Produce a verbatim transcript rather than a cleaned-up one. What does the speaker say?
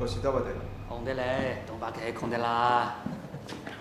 我是倒袂得。 空的嘞，东巴克空的啦。